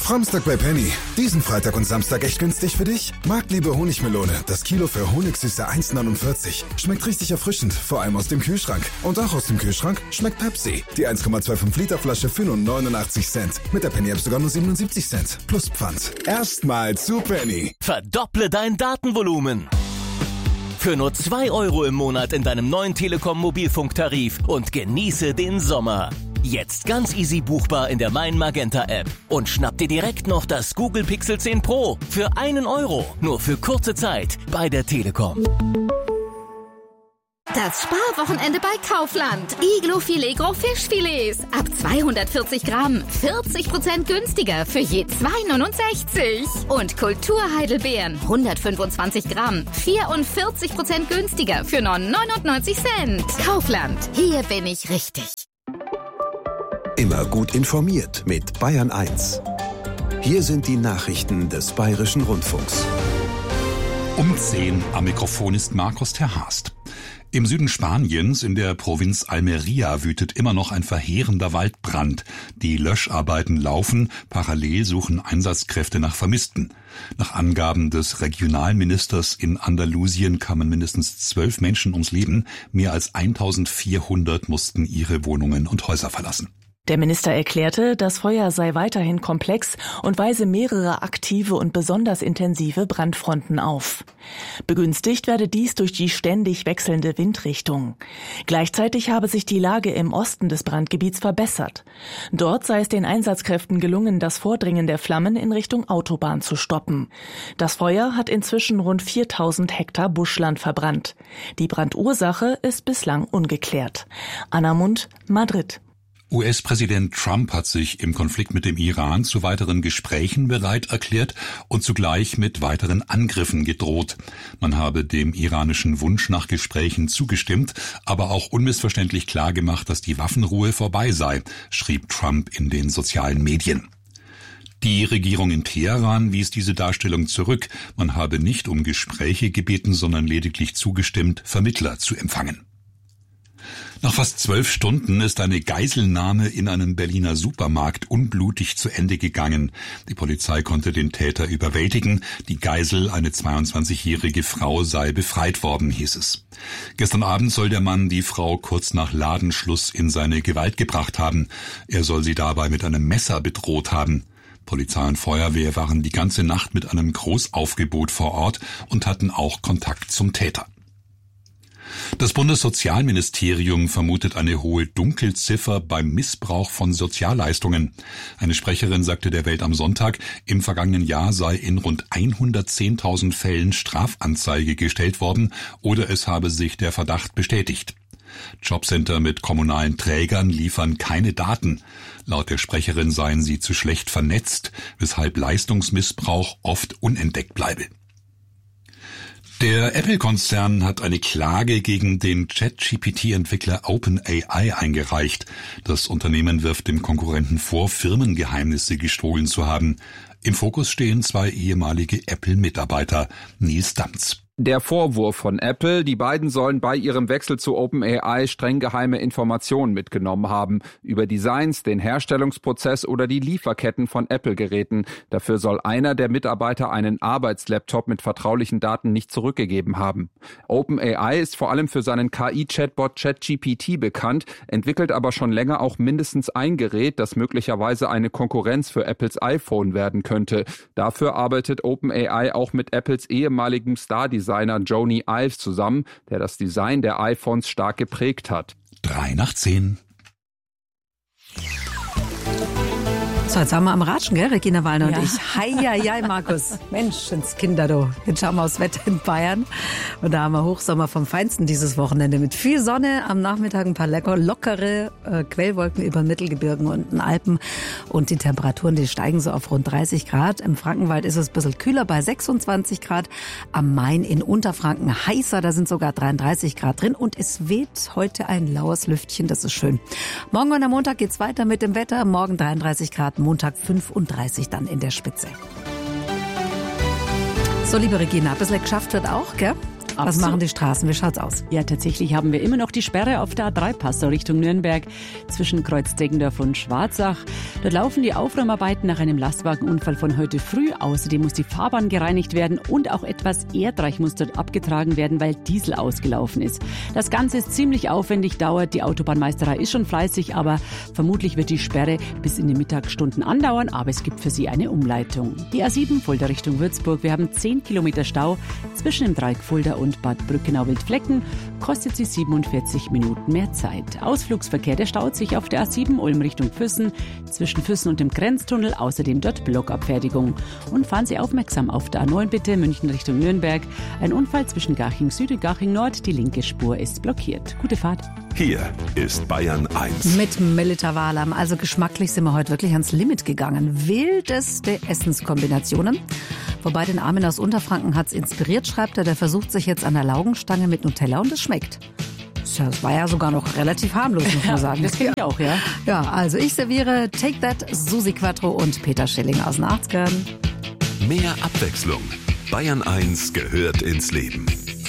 Framstag bei Penny. Diesen Freitag und Samstag echt günstig für dich? Marktliebe Honigmelone. Das Kilo für Honigsüße 1,49. Schmeckt richtig erfrischend, vor allem aus dem Kühlschrank. Und auch aus dem Kühlschrank schmeckt Pepsi. Die 1,25 Liter Flasche für nur 89 Cent. Mit der Penny App sogar nur 77 Cent. Plus Pfand. Erstmal zu Penny. Verdopple dein Datenvolumen. Für nur 2 € im Monat in deinem neuen Telekom-Mobilfunktarif und genieße den Sommer. Jetzt ganz easy buchbar in der Mein Magenta App. Und schnapp dir direkt noch das Google Pixel 10 Pro für 1 €. Nur für kurze Zeit bei der Telekom. Das Sparwochenende bei Kaufland. Iglo Filet Gros Fischfilets. Ab 240 Gramm. 40% günstiger für je 2,69. Und Kulturheidelbeeren. 125 Gramm. 44% günstiger für nur 99 Cent. Kaufland. Hier bin ich richtig. Immer gut informiert mit Bayern 1. Hier sind die Nachrichten des Bayerischen Rundfunks. Um 10 am Mikrofon ist Markus Terhast. Im Süden Spaniens, in der Provinz Almería, wütet immer noch ein verheerender Waldbrand. Die Löscharbeiten laufen, parallel suchen Einsatzkräfte nach Vermissten. Nach Angaben des Regionalministers in Andalusien kamen mindestens 12 Menschen ums Leben. Mehr als 1400 mussten ihre Wohnungen und Häuser verlassen. Der Minister erklärte, das Feuer sei weiterhin komplex und weise mehrere aktive und besonders intensive Brandfronten auf. Begünstigt werde dies durch die ständig wechselnde Windrichtung. Gleichzeitig habe sich die Lage im Osten des Brandgebiets verbessert. Dort sei es den Einsatzkräften gelungen, das Vordringen der Flammen in Richtung Autobahn zu stoppen. Das Feuer hat inzwischen rund 4000 Hektar Buschland verbrannt. Die Brandursache ist bislang ungeklärt. Anna Mund, Madrid. US-Präsident Trump hat sich im Konflikt mit dem Iran zu weiteren Gesprächen bereit erklärt und zugleich mit weiteren Angriffen gedroht. Man habe dem iranischen Wunsch nach Gesprächen zugestimmt, aber auch unmissverständlich klargemacht, dass die Waffenruhe vorbei sei, schrieb Trump in den sozialen Medien. Die Regierung in Teheran wies diese Darstellung zurück. Man habe nicht um Gespräche gebeten, sondern lediglich zugestimmt, Vermittler zu empfangen. Nach fast 12 Stunden ist eine Geiselnahme in einem Berliner Supermarkt unblutig zu Ende gegangen. Die Polizei konnte den Täter überwältigen. Die Geisel, eine 22-jährige Frau, sei befreit worden, hieß es. Gestern Abend soll der Mann die Frau kurz nach Ladenschluss in seine Gewalt gebracht haben. Er soll sie dabei mit einem Messer bedroht haben. Polizei und Feuerwehr waren die ganze Nacht mit einem Großaufgebot vor Ort und hatten auch Kontakt zum Täter. Das Bundessozialministerium vermutet eine hohe Dunkelziffer beim Missbrauch von Sozialleistungen. Eine Sprecherin sagte der Welt am Sonntag, im vergangenen Jahr sei in rund 110.000 Fällen Strafanzeige gestellt worden oder es habe sich der Verdacht bestätigt. Jobcenter mit kommunalen Trägern liefern keine Daten. Laut der Sprecherin seien sie zu schlecht vernetzt, weshalb Leistungsmissbrauch oft unentdeckt bleibe. Der Apple-Konzern hat eine Klage gegen den ChatGPT-Entwickler OpenAI eingereicht. Das Unternehmen wirft dem Konkurrenten vor, Firmengeheimnisse gestohlen zu haben. Im Fokus stehen 2 ehemalige Apple-Mitarbeiter, Nils Danz. Der Vorwurf von Apple, die beiden sollen bei ihrem Wechsel zu OpenAI streng geheime Informationen mitgenommen haben. Über Designs, den Herstellungsprozess oder die Lieferketten von Apple-Geräten. Dafür soll einer der Mitarbeiter einen Arbeitslaptop mit vertraulichen Daten nicht zurückgegeben haben. OpenAI ist vor allem für seinen KI-Chatbot ChatGPT bekannt, entwickelt aber schon länger auch mindestens ein Gerät, das möglicherweise eine Konkurrenz für Apples iPhone werden könnte. Dafür arbeitet OpenAI auch mit Apples ehemaligem Star-Designer Jony Ive zusammen, der das Design der iPhones stark geprägt hat. 9:03. So, jetzt haben wir am Ratschen, gell, Regina Wallner und ich. Hei, Markus. Menschenskinder, du. Jetzt schauen wir aufs Wetter in Bayern. Und da haben wir Hochsommer vom Feinsten dieses Wochenende. Mit viel Sonne, am Nachmittag ein paar lockere Quellwolken über Mittelgebirgen und den Alpen. Und die Temperaturen, die steigen so auf rund 30 Grad. Im Frankenwald ist es ein bisschen kühler bei 26 Grad. Am Main in Unterfranken heißer, da sind sogar 33 Grad drin. Und es weht heute ein laues Lüftchen, das ist schön. Morgen und am Montag geht's weiter mit dem Wetter. Morgen 33 Grad. Montag 35 dann in der Spitze. So, liebe Regina, ein bisschen geschafft wird auch, gell? Was machen die Straßen? Wie schaut's aus? Ja, tatsächlich haben wir immer noch die Sperre auf der A3 Passau Richtung Nürnberg zwischen Kreuz-Deggendorf und Schwarzach. Dort laufen die Aufräumarbeiten nach einem Lastwagenunfall von heute früh. Außerdem muss die Fahrbahn gereinigt werden und auch etwas Erdreich muss dort abgetragen werden, weil Diesel ausgelaufen ist. Das Ganze ist ziemlich aufwendig, dauert. Die Autobahnmeisterei ist schon fleißig, aber vermutlich wird die Sperre bis in die Mittagsstunden andauern. Aber es gibt für sie eine Umleitung. Die A7 Fulda Richtung Würzburg. Wir haben 10 Kilometer Stau zwischen dem Dreieck Fulda und Bad Brückenau-Wildflecken. Kostet sie 47 Minuten mehr Zeit. Ausflugsverkehr, der staut sich auf der A7 Ulm Richtung Füssen, zwischen Füssen und dem Grenztunnel. Außerdem dort Blockabfertigung. Und fahren Sie aufmerksam auf der A9 bitte, München Richtung Nürnberg. Ein Unfall zwischen Garching Süd und Garching Nord. Die linke Spur ist blockiert. Gute Fahrt. Hier ist Bayern 1. Mit Melita Wahlam. Also geschmacklich sind wir heute wirklich ans Limit gegangen. Wildeste Essenskombinationen. Wobei den Armin aus Unterfranken hat's inspiriert, schreibt er. Der versucht sich jetzt an der Laugenstange mit Nutella und es schmeckt. Das war ja sogar noch relativ harmlos, muss man sagen. Das kenne ich auch, ja. Ja, also ich serviere Take That, Susi Quattro und Peter Schilling aus den 80ern. Mehr Abwechslung. Bayern 1 gehört ins Leben.